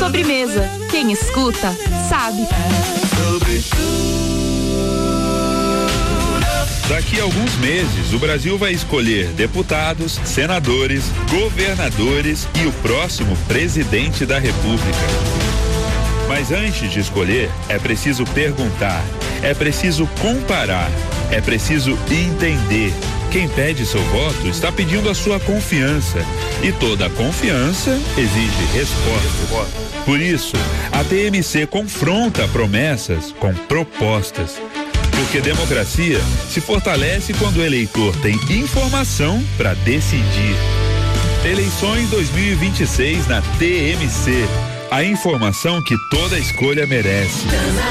Sobremesa. Quem escuta, sabe. Daqui a alguns meses, o Brasil vai escolher deputados, senadores, governadores e o próximo presidente da República. Mas antes de escolher, é preciso perguntar, é preciso comparar, é preciso entender. Quem pede seu voto está pedindo a sua confiança. E toda confiança exige resposta. Por isso, a TMC confronta promessas com propostas. Porque democracia se fortalece quando o eleitor tem informação para decidir. Eleições 2026 na TMC. A informação que toda escolha merece.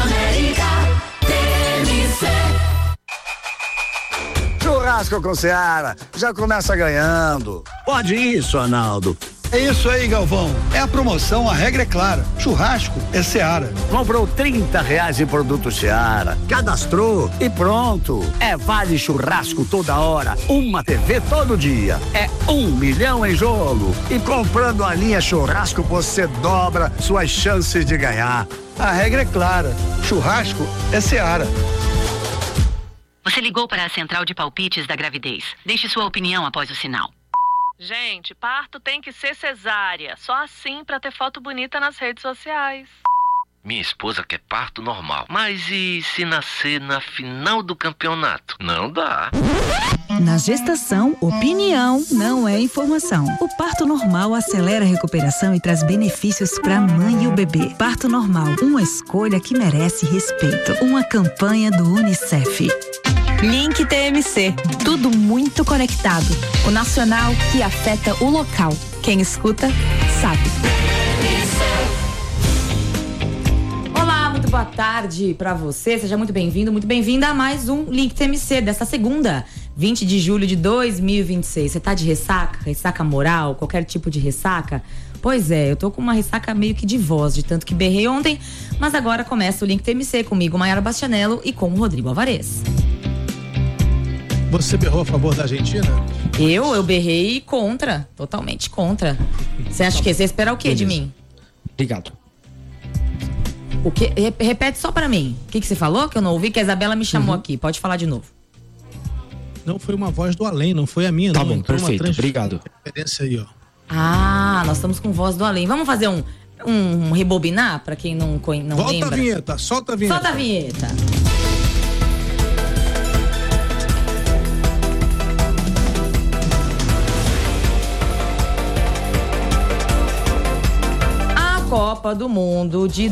Churrasco com Seara, já começa ganhando. Pode isso, Arnaldo. É isso aí, Galvão. É a promoção, a regra é clara. Churrasco é Seara. Comprou R$30 em produto Seara, cadastrou e pronto. É vale churrasco toda hora, uma TV todo dia. É 1 milhão em jogo. E comprando a linha churrasco, você dobra suas chances de ganhar. A regra é clara. Churrasco é Seara. Você ligou para a central de palpites da gravidez. Deixe sua opinião após o sinal. Gente, parto tem que ser cesárea. Só assim pra ter foto bonita nas redes sociais. Minha esposa quer parto normal. Mas e se nascer na final do campeonato? Não dá. Na gestação, opinião não é informação. O parto normal acelera a recuperação e traz benefícios para a mãe e o bebê. Parto normal, uma escolha que merece respeito. Uma campanha do UNICEF. Link TMC. Tudo muito conectado. O nacional que afeta o local. Quem escuta, sabe. Olá, muito boa tarde pra você. Seja muito bem-vindo, muito bem-vinda a mais um Link TMC desta segunda, 20 de julho de 2026. Você tá de ressaca? Ressaca moral? Qualquer tipo de ressaca? Pois é, eu tô com uma ressaca meio que de voz, de tanto que berrei ontem. Mas agora começa o Link TMC comigo, Maiara Bastianello, e com o Rodrigo Alvarez. Você berrou a favor da Argentina? Eu berrei contra, totalmente contra. Você acha que você espera o quê de mim? Obrigado. O quê? Repete só pra mim. O que você falou? Que eu não ouvi, que a Isabela me chamou aqui. Pode falar de novo. Não, foi uma voz do além, não foi a minha. Tá não. bom, Entrou perfeito, obrigado. Referência aí, ó. Ah, nós estamos com voz do além. Vamos fazer um rebobinar pra quem não lembra? Volta a vinheta, solta a vinheta. Solta a vinheta. Copa do Mundo de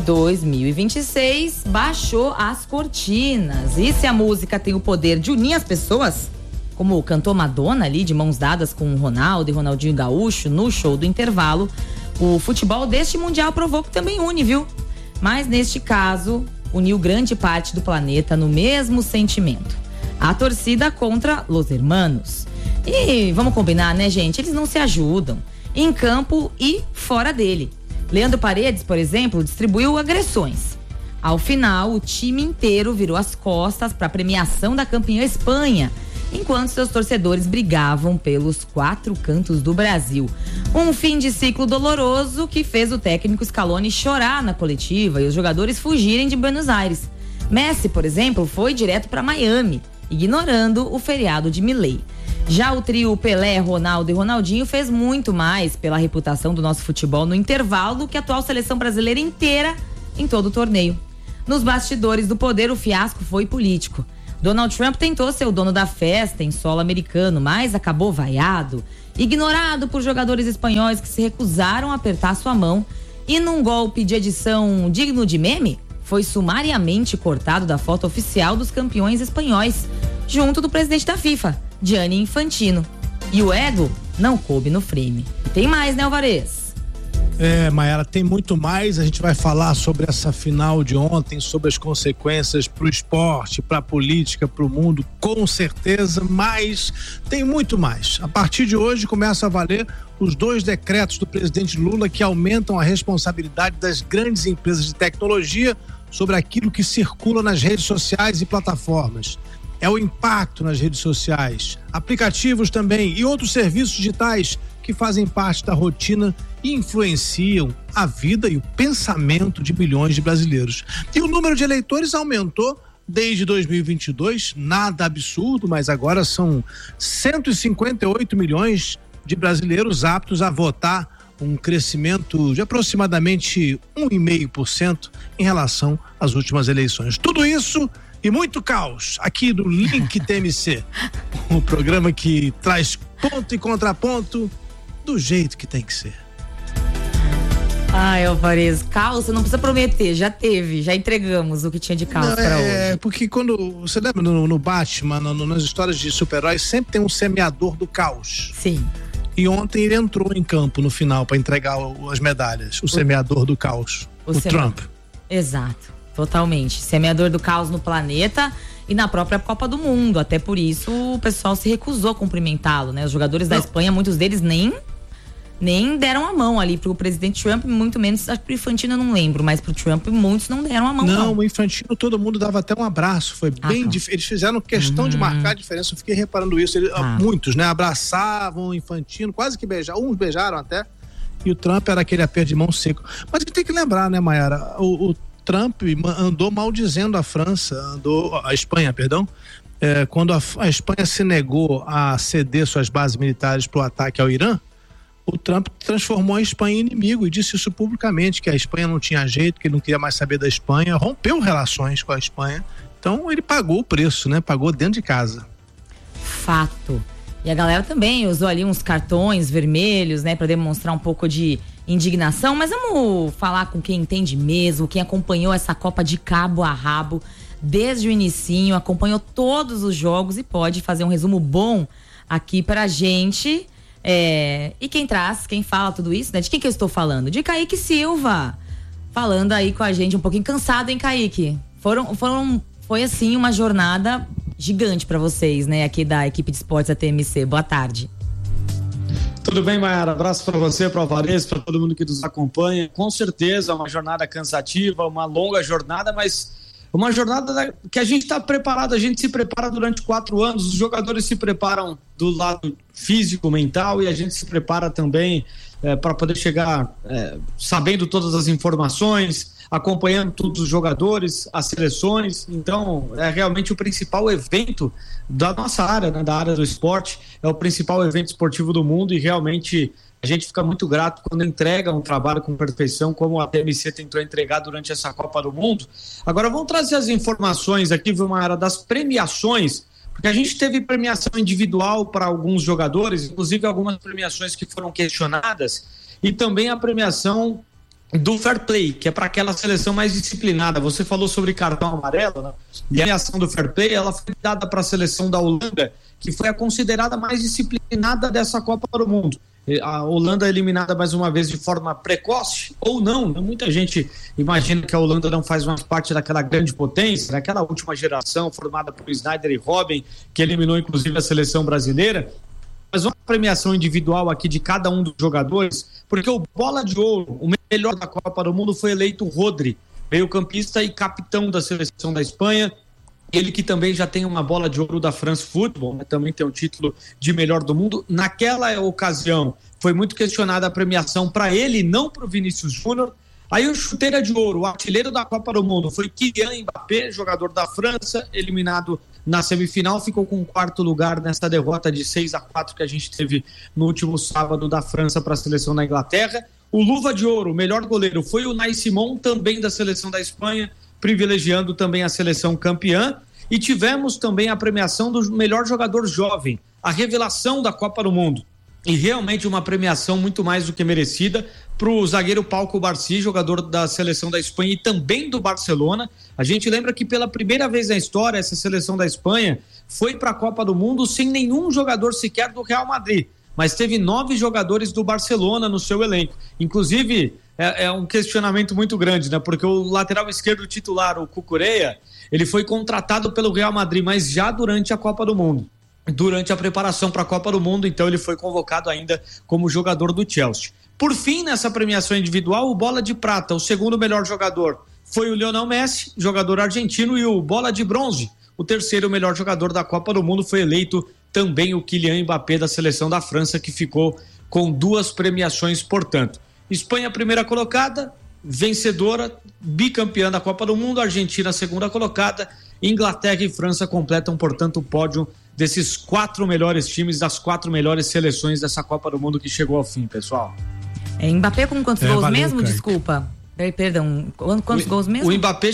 2026 baixou as cortinas. E se a música tem o poder de unir as pessoas, como cantou Madonna ali de mãos dadas com o Ronaldo e Ronaldinho Gaúcho no show do intervalo, o futebol deste mundial provou que também une, viu? Mas neste caso, uniu grande parte do planeta no mesmo sentimento. A torcida contra Los Hermanos. E vamos combinar, né, gente? Eles não se ajudam em campo e fora dele. Leandro Paredes, por exemplo, distribuiu agressões. Ao final, o time inteiro virou as costas para a premiação da campeã Espanha, enquanto seus torcedores brigavam pelos 4 cantos do Brasil. Um fim de ciclo doloroso que fez o técnico Scaloni chorar na coletiva e os jogadores fugirem de Buenos Aires. Messi, por exemplo, foi direto para Miami, ignorando o feriado de Milei. Já o trio Pelé, Ronaldo e Ronaldinho fez muito mais pela reputação do nosso futebol no intervalo do que a atual seleção brasileira inteira em todo o torneio. Nos bastidores do poder, o fiasco foi político. Donald Trump tentou ser o dono da festa em solo americano, mas acabou vaiado, ignorado por jogadores espanhóis que se recusaram a apertar sua mão e, num golpe de edição digno de meme, foi sumariamente cortado da foto oficial dos campeões espanhóis, junto do presidente da FIFA, Gianni Infantino. E o ego não coube no frame. E tem mais, né, Alvarez? Maiara, tem muito mais. A gente vai falar sobre essa final de ontem, sobre as consequências pro esporte, pra política, pro mundo, com certeza, mas tem muito mais. A partir de hoje começa a valer os 2 decretos do presidente Lula que aumentam a responsabilidade das grandes empresas de tecnologia sobre aquilo que circula nas redes sociais e plataformas. É o impacto nas redes sociais, aplicativos também e outros serviços digitais que fazem parte da rotina e influenciam a vida e o pensamento de milhões de brasileiros. E o número de eleitores aumentou desde 2022, nada absurdo, mas agora são 158 milhões de brasileiros aptos a votar, um crescimento de aproximadamente 1,5% em relação às últimas eleições. Tudo isso e muito caos aqui do Link TMC, um programa que traz ponto e contraponto do jeito que tem que ser. Ai, Alvarez, caos, você não precisa prometer, já teve, já entregamos o que tinha de caos pra hoje. É, porque quando, você lembra no Batman, nas histórias de super-heróis, sempre tem um semeador do caos. Sim. E ontem ele entrou em campo no final para entregar as medalhas, o semeador do caos, o Trump. Exato, totalmente. Semeador do caos no planeta e na própria Copa do Mundo, até por isso o pessoal se recusou a cumprimentá-lo, né? Os jogadores da Espanha, muitos deles nem deram a mão ali pro presidente Trump, muito menos, acho que pro Infantino eu não lembro, mas pro Trump muitos não deram a mão. Não, o Infantino todo mundo dava até um abraço, foi bem difícil, eles fizeram questão de marcar a diferença, eu fiquei reparando isso, muitos, né, abraçavam o Infantino, quase que beijaram, uns beijaram até, e o Trump era aquele aperto de mão seco. Mas a gente tem que lembrar, né, Mayara, o Trump andou maldizendo a Espanha, quando a Espanha se negou a ceder suas bases militares pro ataque ao Irã, o Trump transformou a Espanha em inimigo e disse isso publicamente, que a Espanha não tinha jeito, que ele não queria mais saber da Espanha, rompeu relações com a Espanha. Então ele pagou o preço, né? Pagou dentro de casa. Fato. E a galera também usou ali uns cartões vermelhos, né? Pra demonstrar um pouco de indignação. Mas vamos falar com quem entende mesmo, quem acompanhou essa Copa de cabo a rabo desde o inicinho, acompanhou todos os jogos e pode fazer um resumo bom aqui pra gente. E quem fala tudo isso, né? De quem que eu estou falando? De Kaique Silva, falando aí com a gente, um pouquinho cansado, hein, Kaique? Foi assim uma jornada gigante para vocês, né? Aqui da equipe de esportes da TMC. Boa tarde. Tudo bem, Mayara? Abraço para você, para o Alvarez, para todo mundo que nos acompanha. Com certeza, uma jornada cansativa, uma longa jornada, mas uma jornada que a gente está preparado, a gente se prepara durante 4 anos, os jogadores se preparam do lado físico, mental, e a gente se prepara também para poder chegar sabendo todas as informações, acompanhando todos os jogadores, as seleções. Então é realmente o principal evento da nossa área, né, da área do esporte, é o principal evento esportivo do mundo, e realmente a gente fica muito grato quando entrega um trabalho com perfeição, como a TMC tentou entregar durante essa Copa do Mundo. Agora vamos trazer as informações aqui, Vilmara, das premiações, porque a gente teve premiação individual para alguns jogadores, inclusive algumas premiações que foram questionadas, e também a premiação do Fair Play, que é para aquela seleção mais disciplinada. Você falou sobre cartão amarelo, né? E a premiação do Fair Play, ela foi dada para a seleção da Holanda, que foi a considerada mais disciplinada dessa Copa do Mundo. A Holanda é eliminada mais uma vez de forma precoce, ou não, né? Muita gente imagina que a Holanda não faz mais parte daquela grande potência, daquela última geração formada por Sneijder e Robben, que eliminou inclusive a seleção brasileira. Mas uma premiação individual aqui de cada um dos jogadores, porque o Bola de Ouro, o melhor da Copa do Mundo, foi eleito Rodri, meio-campista e capitão da seleção da Espanha. Ele que também já tem uma bola de ouro da France Football, né? Também tem o título de melhor do mundo. Naquela ocasião, foi muito questionada a premiação para ele, não para o Vinícius Júnior. Aí o chuteira de ouro, o artilheiro da Copa do Mundo, foi Kylian Mbappé, jogador da França, eliminado na semifinal, ficou com o 4º lugar nessa derrota de 6-4 que a gente teve no último sábado da França para a seleção da Inglaterra. O luva de ouro, o melhor goleiro, foi o Unai Simón, também da seleção da Espanha, privilegiando também a seleção campeã. E tivemos também a premiação do melhor jogador jovem, a revelação da Copa do Mundo. E realmente uma premiação muito mais do que merecida para o zagueiro Pau Cubarsí, jogador da seleção da Espanha e também do Barcelona. A gente lembra que pela primeira vez na história, essa seleção da Espanha foi para a Copa do Mundo sem nenhum jogador sequer do Real Madrid, mas teve 9 jogadores do Barcelona no seu elenco. Inclusive, é um questionamento muito grande, né? Porque o lateral esquerdo titular, o Cucurella, ele foi contratado pelo Real Madrid, mas já durante a Copa do Mundo, durante a preparação para a Copa do Mundo, então ele foi convocado ainda como jogador do Chelsea. Por fim, nessa premiação individual, o Bola de Prata, o segundo melhor jogador, foi o Lionel Messi, jogador argentino, e o Bola de Bronze, o terceiro melhor jogador da Copa do Mundo, foi eleito também o Kylian Mbappé da seleção da França, que ficou com 2 premiações, portanto. Espanha, primeira colocada, vencedora, bicampeã da Copa do Mundo. Argentina, segunda colocada. Inglaterra e França completam, portanto, o pódio desses 4 melhores times, das 4 melhores seleções dessa Copa do Mundo que chegou ao fim, pessoal. Mbappé com quantos gols mesmo? Kaique. Desculpa. Perdão, quantos gols mesmo?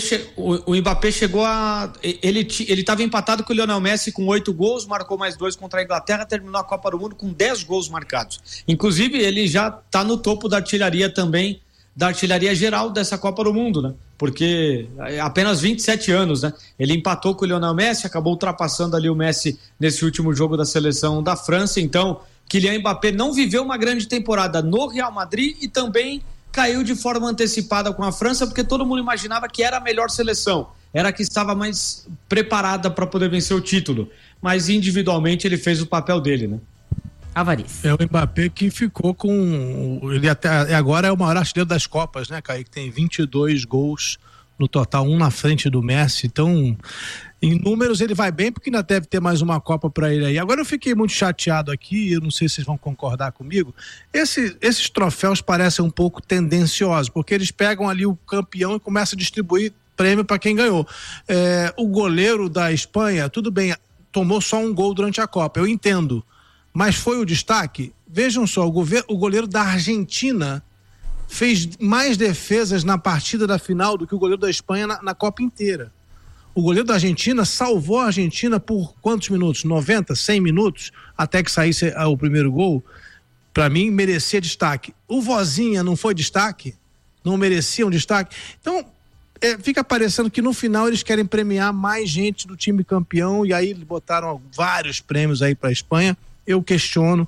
O Mbappé chegou a... Ele estava empatado com o Lionel Messi com 8 gols, marcou mais 2 contra a Inglaterra, terminou a Copa do Mundo com 10 gols marcados. Inclusive, ele já está no topo da artilharia também, da artilharia geral dessa Copa do Mundo, né? Porque apenas 27 anos, né? Ele empatou com o Lionel Messi, acabou ultrapassando ali o Messi nesse último jogo da seleção da França. Então, Kylian Mbappé não viveu uma grande temporada no Real Madrid e também caiu de forma antecipada com a França, porque todo mundo imaginava que era a melhor seleção, era a que estava mais preparada para poder vencer o título, mas individualmente ele fez o papel dele, né? Avariz. É o Mbappé que ficou com... Ele até agora é o maior artilheiro das Copas, né, Kaique? Tem 22 gols no total, 1 na frente do Messi, então... Em números ele vai bem, porque ainda deve ter mais uma Copa para ele aí. Agora eu fiquei muito chateado aqui, eu não sei se vocês vão concordar comigo. Esses troféus parecem um pouco tendenciosos, porque eles pegam ali o campeão e começam a distribuir prêmio para quem ganhou. O goleiro da Espanha, tudo bem, tomou só 1 gol durante a Copa, eu entendo. Mas foi o destaque? Vejam só, o goleiro da Argentina fez mais defesas na partida da final do que o goleiro da Espanha na Copa inteira. O goleiro da Argentina salvou a Argentina por quantos minutos? 90, 100 minutos? Até que saísse o primeiro gol. Para mim, merecia destaque. O Vozinha não foi destaque? Não merecia um destaque? Então, fica parecendo que no final eles querem premiar mais gente do time campeão e aí botaram vários prêmios aí para a Espanha. Eu questiono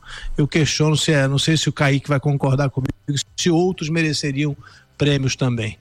se não sei se o Kaique vai concordar comigo, se outros mereceriam prêmios também.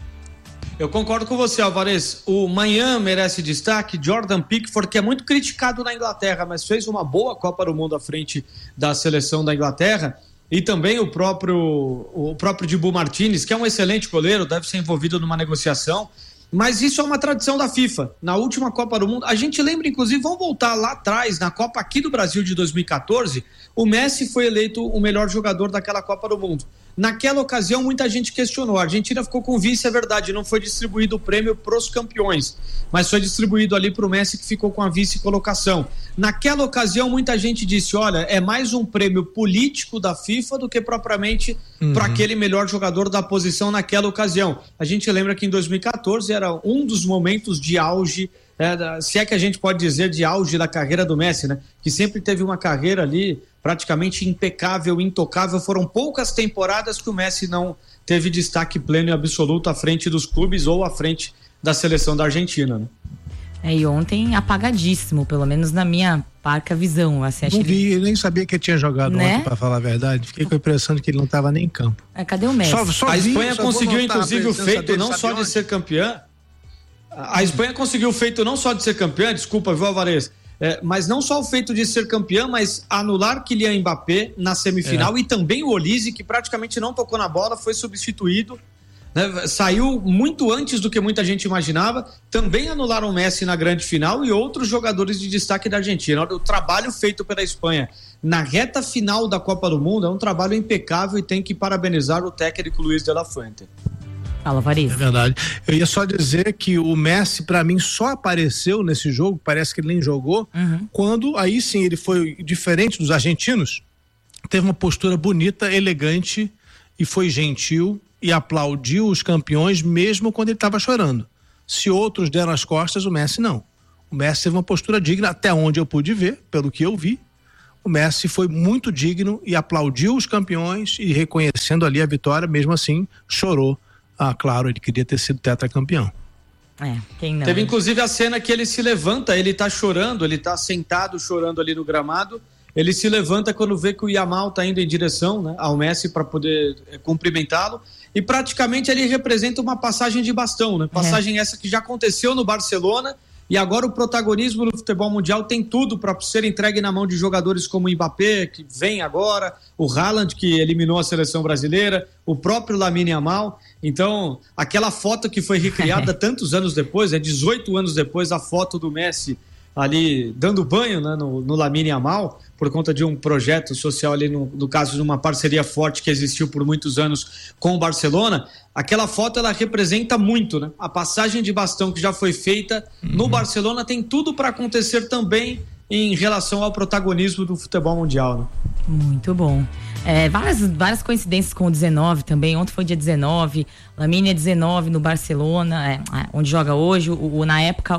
Eu concordo com você, Alvarez. O Manhã merece destaque. Jordan Pickford, que é muito criticado na Inglaterra, mas fez uma boa Copa do Mundo à frente da seleção da Inglaterra. E também o próprio Dibu Martínez, que é um excelente goleiro, deve ser envolvido numa negociação. Mas isso é uma tradição da FIFA. Na última Copa do Mundo, a gente lembra, inclusive, vamos voltar lá atrás, na Copa aqui do Brasil de 2014, o Messi foi eleito o melhor jogador daquela Copa do Mundo. Naquela ocasião, muita gente questionou. A Argentina ficou com vice, é verdade, não foi distribuído o prêmio para os campeões, mas foi distribuído ali para o Messi, que ficou com a vice-colocação. Naquela ocasião, muita gente disse, olha, é mais um prêmio político da FIFA do que propriamente para aquele melhor jogador da posição naquela ocasião. A gente lembra que em 2014 era um dos momentos de auge, se é que a gente pode dizer de auge da carreira do Messi, né? Que sempre teve uma carreira ali praticamente impecável, intocável. Foram poucas temporadas que o Messi não teve destaque pleno e absoluto à frente dos clubes ou à frente da seleção da Argentina, né? E ontem apagadíssimo, pelo menos na minha parca visão. Assim, não vi, eu nem sabia que ele tinha jogado, né? Ontem, para falar a verdade. Fiquei com a impressão de que ele não estava nem em campo. Cadê o Messi? A Espanha conseguiu, inclusive, o feito não só de ser campeã. A Espanha conseguiu o feito não só de ser campeã, desculpa, viu, Alvarez? Mas não só o feito de ser campeã, mas anular Kylian Mbappé na semifinal e também o Olise, que praticamente não tocou na bola, foi substituído, né? Saiu muito antes do que muita gente imaginava. Também anularam o Messi na grande final e outros jogadores de destaque da Argentina. O trabalho feito pela Espanha na reta final da Copa do Mundo é um trabalho impecável e tem que parabenizar o técnico Luis de la Fuente. Fala, Variz. É verdade. Eu ia só dizer que o Messi, para mim, só apareceu nesse jogo, parece que ele nem jogou, quando aí sim ele foi diferente dos argentinos, teve uma postura bonita, elegante e foi gentil e aplaudiu os campeões mesmo quando ele estava chorando. Se outros deram as costas, o Messi não. O Messi teve uma postura digna, até onde eu pude ver, pelo que eu vi. O Messi foi muito digno e aplaudiu os campeões e reconhecendo ali a vitória, mesmo assim, chorou. Claro, ele queria ter sido tetracampeão. Quem não? Teve inclusive a cena que ele se levanta, ele tá chorando, ele tá sentado chorando ali no gramado, ele se levanta quando vê que o Yamal tá indo em direção, né, ao Messi para poder cumprimentá-lo, e praticamente ele representa uma passagem de bastão, né? Passagem essa que já aconteceu no Barcelona, e agora o protagonismo do futebol mundial tem tudo para ser entregue na mão de jogadores como o Mbappé, que vem agora, o Haaland, que eliminou a seleção brasileira, o próprio Lamine Yamal. Então, aquela foto que foi recriada tantos anos depois, 18 anos depois, a foto do Messi ali dando banho, né, no Lamine Yamal, por conta de um projeto social ali, no caso de uma parceria forte que existiu por muitos anos com o Barcelona. Aquela foto, ela representa muito, né? A passagem de bastão que já foi feita no Barcelona tem tudo para acontecer também em relação ao protagonismo do futebol mundial, né? Muito bom. Várias coincidências com o 19 também. Ontem foi dia 19, Lamine é 19 no Barcelona, onde joga hoje. Na época,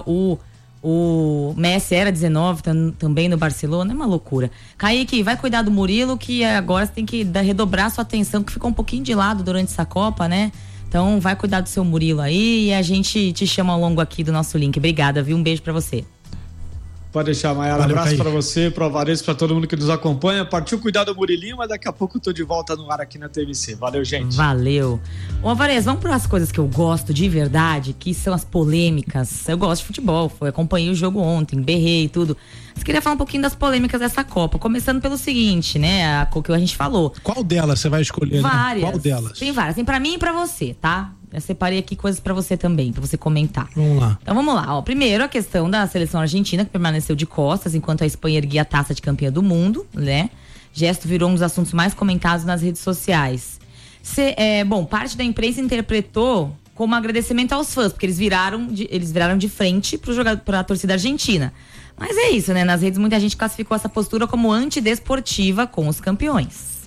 o Messi era 19 também no Barcelona. É uma loucura. Kaique, vai cuidar do Murilo, que agora você tem que redobrar sua atenção, que ficou um pouquinho de lado durante essa Copa, né? Então vai cuidar do seu Murilo aí e a gente te chama ao longo aqui do nosso link. Obrigada, viu? Um beijo pra você. Pode deixar, Maiara. Abraço para você, para o Alvarez, para todo mundo que nos acompanha. Partiu cuidar do Murilinho, mas daqui a pouco eu tô de volta no ar aqui na TMC. Valeu, gente. Valeu. Ô, Alvarez, vamos para as coisas que eu gosto de verdade, que são as polêmicas. Eu gosto de futebol, acompanhei o jogo ontem, berrei e tudo. Mas queria falar um pouquinho das polêmicas dessa Copa, começando pelo seguinte, né, o que a gente falou. Qual delas você vai escolher? Várias. Né? Qual delas? Tem várias, tem pra mim e pra você, tá? Eu separei aqui coisas pra você também, pra você comentar. Vamos lá. Então vamos lá, primeiro a questão da seleção argentina, que permaneceu de costas enquanto a Espanha erguia a taça de campeã do mundo, né? Gesto virou um dos assuntos mais comentados nas redes sociais. Parte da imprensa interpretou como agradecimento aos fãs, porque eles viraram de frente pra torcida argentina. Mas é isso, né? Nas redes muita gente classificou essa postura como antidesportiva com os campeões.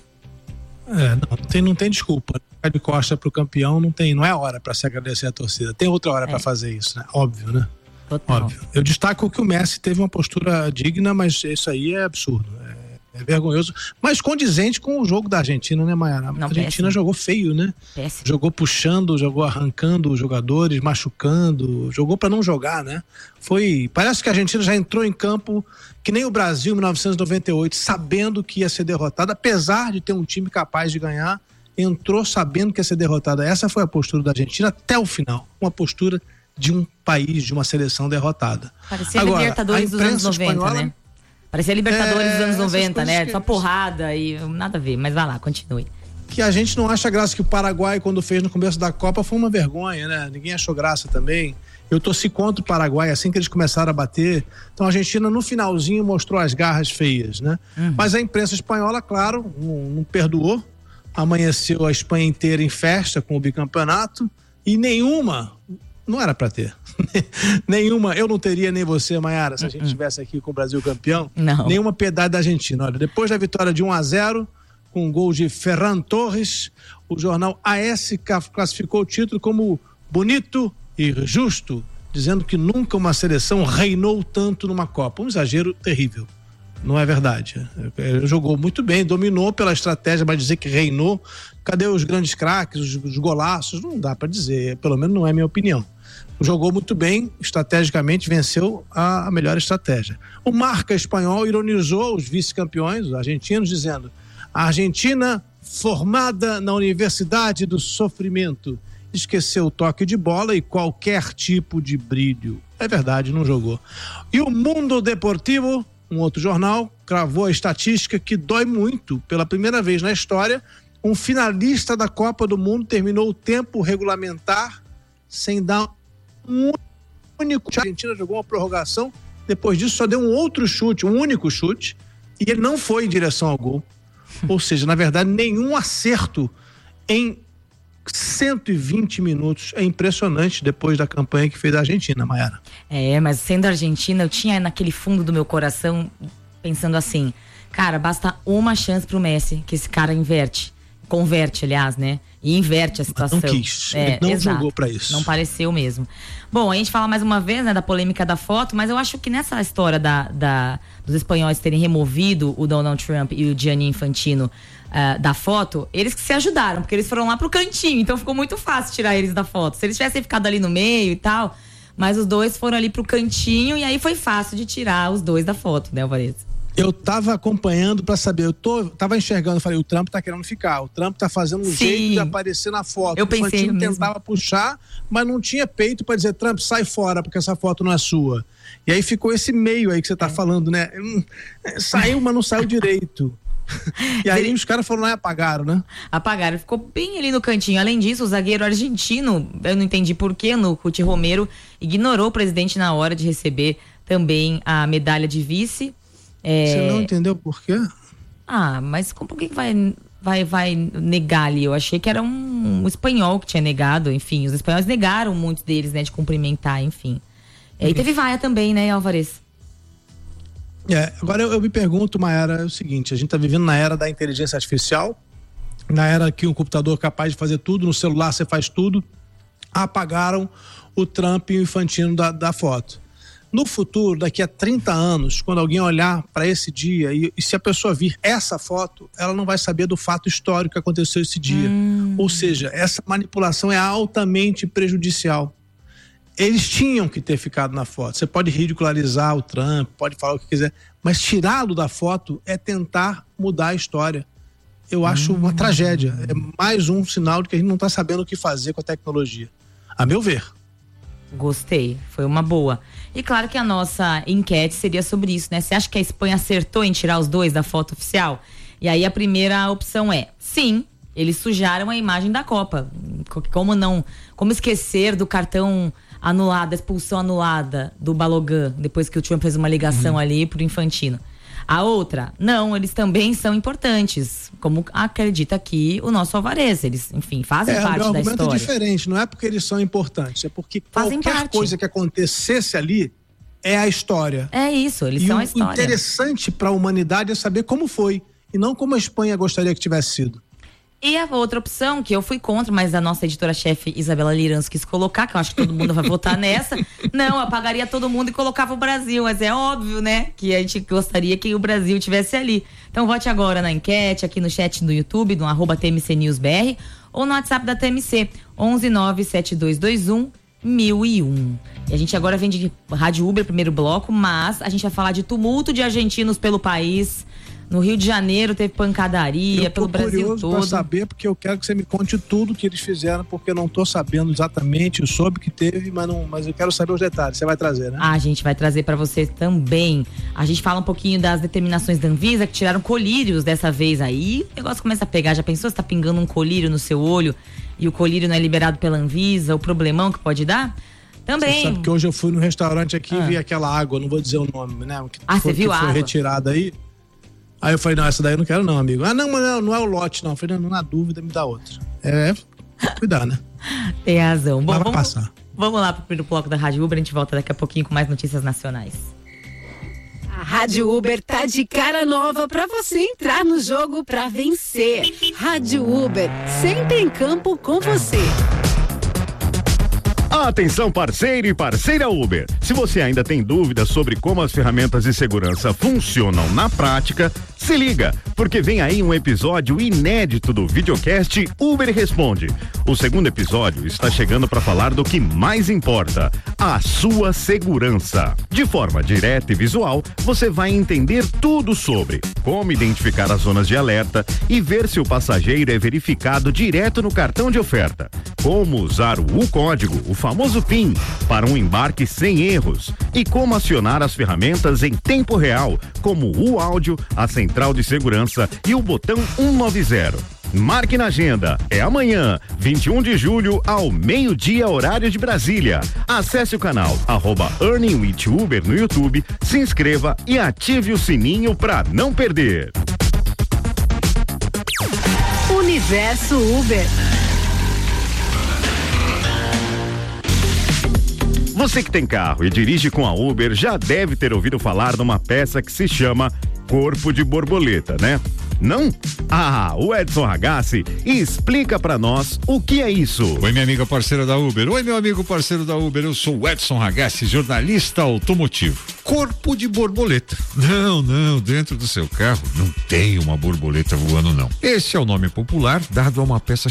Não tem desculpa. Ficar de costa pro campeão não é hora pra se agradecer a torcida. Tem outra hora pra fazer isso, né? Óbvio, né? Total. Óbvio. Eu destaco que o Messi teve uma postura digna, mas isso aí é absurdo. É vergonhoso, mas condizente com o jogo da Argentina, né, Maiara? A Argentina jogou feio, né? Péssimo. Jogou puxando, jogou arrancando os jogadores, machucando, jogou pra não jogar, né? Parece que a Argentina já entrou em campo que nem o Brasil em 1998, sabendo que ia ser derrotada, apesar de ter um time capaz de ganhar, entrou sabendo que ia ser derrotada. Essa foi a postura da Argentina até o final, uma postura de um país, de uma seleção derrotada. Parecia a Libertadores dos anos 90, espanhola, né? Parecia Libertadores dos anos 90, né? Só porrada e nada a ver, mas vai lá, continue. Que a gente não acha graça, que o Paraguai, quando fez no começo da Copa, foi uma vergonha, né? Ninguém achou graça também. Eu torci contra o Paraguai assim que eles começaram a bater. Então a Argentina no finalzinho mostrou as garras feias, né? Mas a imprensa espanhola, claro, não perdoou. Amanheceu a Espanha inteira em festa com o bicampeonato e nenhuma, não era pra ter. Nenhuma, eu não teria nem você, Maiara, se a gente estivesse aqui com o Brasil campeão. Não. Nenhuma piedade da Argentina. Olha, depois da vitória de 1-0, com um gol de Ferran Torres, o jornal AS classificou o título como bonito e justo, dizendo que nunca uma seleção reinou tanto numa Copa. Um exagero terrível. Não é verdade. Ele jogou muito bem, dominou pela estratégia, mas dizer que reinou, cadê os grandes craques, os golaços? Não dá para dizer, pelo menos não é a minha opinião. Jogou muito bem, estrategicamente venceu a melhor estratégia. O Marca espanhol ironizou os vice-campeões, os argentinos, dizendo: a Argentina, formada na Universidade do Sofrimento, esqueceu o toque de bola e qualquer tipo de brilho. É verdade, não jogou. E o Mundo Deportivo, um outro jornal, cravou a estatística que dói muito. Pela primeira vez na história, um finalista da Copa do Mundo terminou o tempo regulamentar sem dar um único chute. A Argentina jogou uma prorrogação, depois disso só deu um outro chute, um único chute, e ele não foi em direção ao gol. Ou seja, na verdade, nenhum acerto em 120 minutos. É impressionante depois da campanha que fez a Argentina, Maiara. Mas sendo Argentina, eu tinha naquele fundo do meu coração pensando assim, cara, basta uma chance pro Messi, que esse cara converte, aliás, né? E inverte a situação. Não quis, ele não jogou pra isso. Não pareceu mesmo. Bom, a gente fala mais uma vez, né, da polêmica da foto, mas eu acho que nessa história dos espanhóis terem removido o Donald Trump e o Gianni Infantino da foto, eles que se ajudaram, porque eles foram lá pro cantinho, então ficou muito fácil tirar eles da foto. Se eles tivessem ficado ali no meio e tal, mas os dois foram ali pro cantinho e aí foi fácil de tirar os dois da foto, né, Alvarez? Eu tava acompanhando pra saber, tava enxergando, falei, o Trump tá querendo ficar, o Trump tá fazendo um jeito de aparecer na foto. Eu pensei mesmo. Tentava puxar, mas não tinha peito pra dizer, Trump, sai fora, porque essa foto não é sua. E aí ficou esse meio aí que você tá falando, né? Saiu, mas não saiu direito. E aí os caras foram lá e apagaram, né? Apagaram, ficou bem ali no cantinho. Além disso, o zagueiro argentino, eu não entendi porquê, no Cuti Romero, ignorou o presidente na hora de receber também a medalha de vice. Você não entendeu por quê? Mas por que vai negar ali? Eu achei que era um espanhol que tinha negado, enfim, os espanhóis negaram muitos deles, né, de cumprimentar, enfim. E teve vaia também, né, Álvares? Agora eu me pergunto, Mayara, é o seguinte, a gente tá vivendo na era da inteligência artificial, na era que um computador é capaz de fazer tudo, no celular você faz tudo, apagaram o Trump e o Infantino da foto. No futuro, daqui a 30 anos, quando alguém olhar para esse dia e se a pessoa vir essa foto, ela não vai saber do fato histórico que aconteceu esse dia. Ou seja, essa manipulação é altamente prejudicial. Eles tinham que ter ficado na foto. Você pode ridicularizar o Trump, pode falar o que quiser, mas tirá-lo da foto é tentar mudar a história. Eu acho uma tragédia. É mais um sinal de que a gente não está sabendo o que fazer com a tecnologia. A meu ver. Gostei, foi uma boa. E claro que a nossa enquete seria sobre isso, né? Você acha que a Espanha acertou em tirar os dois da foto oficial? E aí a primeira opção é, sim, eles sujaram a imagem da Copa. Como esquecer do cartão anulado, da expulsão anulada do Balogun, depois que o Trump fez uma ligação ali pro Infantino. A outra, não, eles também são importantes, como acredita aqui o nosso Álvares. Eles, enfim, fazem parte da história. O argumento é diferente, não é porque eles são importantes, é porque qualquer coisa que acontecesse ali é a história. É isso, eles são a história. O interessante para a humanidade é saber como foi, e não como a Espanha gostaria que tivesse sido. E a outra opção, que eu fui contra, mas a nossa editora-chefe Isabela Liranço quis colocar, que eu acho que todo mundo vai votar nessa. Não, apagaria todo mundo e colocava o Brasil, mas é óbvio, né, que a gente gostaria que o Brasil estivesse ali. Então vote agora na enquete, aqui no chat do YouTube, no @TMCNewsBR, ou no WhatsApp da TMC, 11972211001. E a gente agora vem de Rádio Uber, primeiro bloco, mas a gente vai falar de tumulto de argentinos pelo país. No Rio de Janeiro teve pancadaria, pelo Brasil todo. Eu tô curioso pra saber, porque eu quero que você me conte tudo que eles fizeram, porque eu não tô sabendo exatamente, eu soube que teve, mas eu quero saber os detalhes. Você vai trazer, né? A gente vai trazer pra você também. A gente fala um pouquinho das determinações da Anvisa, que tiraram colírios dessa vez aí. O negócio começa a pegar, já pensou se tá pingando um colírio no seu olho e o colírio não é liberado pela Anvisa, o problemão que pode dar? Também. Você sabe que hoje eu fui no restaurante aqui e vi aquela água, não vou dizer o nome, né? Você viu a água? Foi retirada aí. Aí eu falei, não, essa daí eu não quero não, amigo. Não é o lote não. Eu falei, não, na dúvida, me dá outra. Cuidar, né? Tem razão. Bom, vai passar. Vamos lá pro primeiro bloco da Rádio Uber, a gente volta daqui a pouquinho com mais notícias nacionais. A Rádio Uber tá de cara nova pra você entrar no jogo pra vencer. Rádio Uber, sempre em campo com você. Atenção, parceiro e parceira Uber. Se você ainda tem dúvidas sobre como as ferramentas de segurança funcionam na prática, se liga, porque vem aí um episódio inédito do videocast Uber Responde. O segundo episódio está chegando para falar do que mais importa, a sua segurança. De forma direta e visual, você vai entender tudo sobre como identificar as zonas de alerta e ver se o passageiro é verificado direto no cartão de oferta, como usar o código, o famoso PIN, para um embarque sem erros e como acionar as ferramentas em tempo real, como o áudio, a central de segurança e o botão 190. Marque na agenda, é amanhã, 21 de julho, ao meio-dia, horário de Brasília. Acesse o canal @EarningWithUber no YouTube, se inscreva e ative o sininho para não perder. Universo Uber. Você que tem carro e dirige com a Uber já deve ter ouvido falar de uma peça que se chama corpo de borboleta, né? Não? O Edson Ragazzi explica pra nós o que é isso. Oi, minha amiga parceira da Uber. Oi, meu amigo parceiro da Uber. Eu sou o Edson Ragazzi, jornalista automotivo. Corpo de borboleta. Não, dentro do seu carro não tem uma borboleta voando, não. Esse é o nome popular dado a uma peça